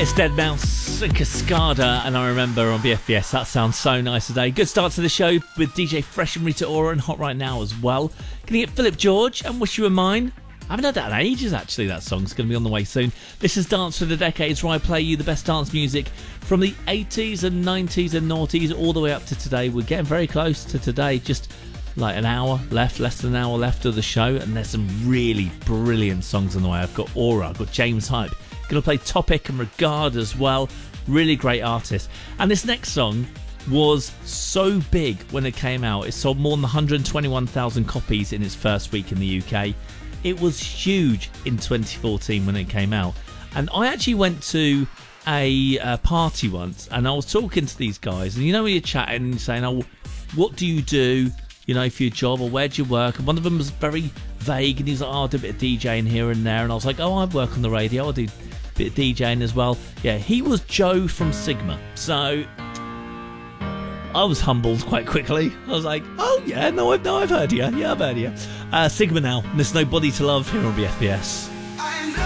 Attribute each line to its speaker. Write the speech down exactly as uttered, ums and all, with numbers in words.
Speaker 1: It's Dead Mouse and Cascada, and I remember on B F B S. That sounds so nice today. Good start to the show with D J Fresh and Rita Ora, and Hot Right Now as well. Gonna get Philip George and Wish You Were Mine. I haven't heard that in ages, actually. That song's going to be on the way soon. This is Dance for the Decades, where I play you the best dance music from the eighties and nineties and noughties all the way up to today. We're getting very close to today. Just like an hour left, less than an hour left of the show, and there's some really brilliant songs on the way. I've got Aura, I've got James Hype. Going to play Topic and Regard as well. Really great artists. And this next song was so big when it came out. It sold more than one hundred twenty-one thousand copies in its first week in the U K. It was huge in twenty fourteen when it came out. And I actually went to a, a party once, and I was talking to these guys, and you know when you're chatting and you're saying, oh, what do you do, you know, for your job, or where do you work? And one of them was very vague, and he's like, oh, I do a bit of DJing here and there. And I was like, oh, I work on the radio, I do a bit of DJing as well. Yeah, he was Joe from Sigma. So I was humbled quite quickly. I was like, oh yeah, no, I've, no, I've heard you. Yeah, I've heard you. Uh, Sigma now, and there's Nobody to Love here on B F B S.